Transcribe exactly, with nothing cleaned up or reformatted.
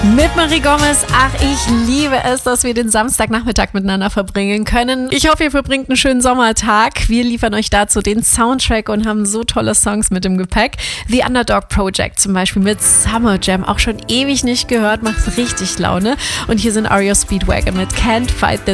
Mit Marie Gomez. Ach, ich liebe es, dass wir den Samstagnachmittag miteinander verbringen können. Ich hoffe, ihr verbringt einen schönen Sommertag. Wir liefern euch dazu den Soundtrack und haben so tolle Songs mit im Gepäck. The Underdog Project zum Beispiel mit Summer Jam, auch schon ewig nicht gehört, macht richtig Laune. Und hier sind R E O Speedwagon mit Can't Fight This